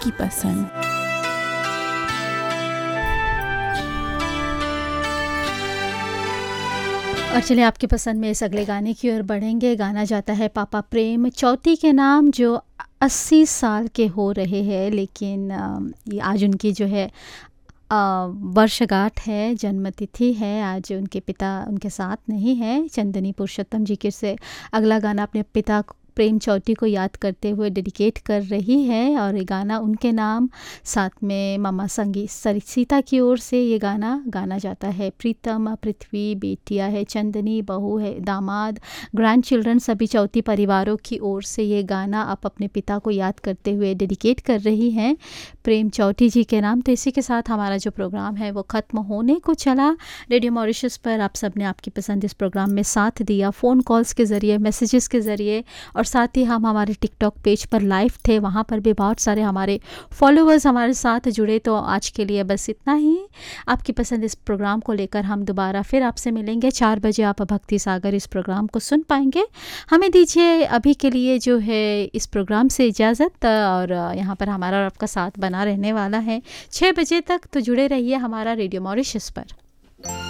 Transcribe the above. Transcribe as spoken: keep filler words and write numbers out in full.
आपकी पसंद। और चलिए आपकी पसंद में इस अगले गाने की ओर बढ़ेंगे। गाना जाता है पापा प्रेम चौथी के नाम, जो अस्सी साल के हो रहे हैं, लेकिन अ, ये आज उनकी जो है अ, वर्षगांठ है, जन्मतिथि है। आज उनके पिता उनके साथ नहीं है। चंदनी पुरुषोत्तम जी के से अगला गाना अपने पिता प्रेम चौथी को याद करते हुए डेडिकेट कर रही है, और ये गाना उनके नाम, साथ में मामा संगी सरिता की ओर से ये गाना गाना जाता है। प्रीतम, पृथ्वी, बेटिया है, चंदनी, बहू है, दामाद, ग्रैंड चिल्ड्रन, सभी चौथी परिवारों की ओर से ये गाना आप अपने पिता को याद करते हुए डेडिकेट कर रही हैं प्रेम चौथी जी के नाम। तो इसी के साथ हमारा जो प्रोग्राम है वो ख़त्म होने को चला। रेडियो मॉरिशस पर आप सब ने आपकी पसंद इस प्रोग्राम में साथ दिया, फ़ोन कॉल्स के ज़रिए, मैसेजेस के ज़रिए, और साथ ही हम हमारे टिकटॉक पेज पर लाइव थे, वहाँ पर भी बहुत सारे हमारे फॉलोअर्स हमारे साथ जुड़े। तो आज के लिए बस इतना ही। आपकी पसंद इस प्रोग्राम को लेकर हम दोबारा फिर आपसे मिलेंगे चार बजे। आप भक्ति सागर इस प्रोग्राम को सुन पाएंगे। हमें दीजिए अभी के लिए जो है इस प्रोग्राम से इजाज़त, और यहाँ पर हमारा और आपका साथ बना रहने वाला है छः बजे तक। तो जुड़े रहिए हमारा रेडियो मॉरिशस पर।